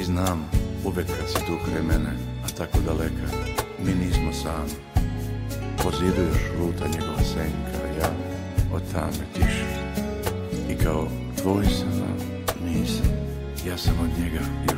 znam, uvek kad si tu kraj mene, a tako daleka, mi nismo sami. Po zidu još luta njegova senka, ja od tame tiše. I kao tvoj sam, nisam, ja sam od njega još